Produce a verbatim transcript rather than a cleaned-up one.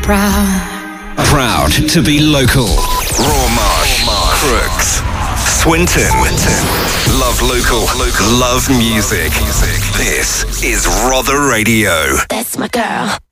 proud. Proud to be local. Rawmarsh, Crooks, Swinton. Love local, love music. This is Rother Radio. That's my girl.